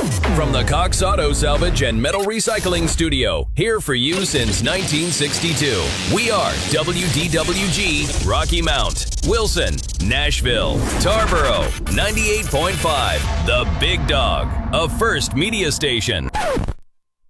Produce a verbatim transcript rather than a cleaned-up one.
From the Cox Auto Salvage and Metal Recycling Studio, here for you since nineteen sixty-two. We are W D W G, Rocky Mount, Wilson, Nashville, Tarboro, ninety-eight point five, The Big Dog, a First Media Station.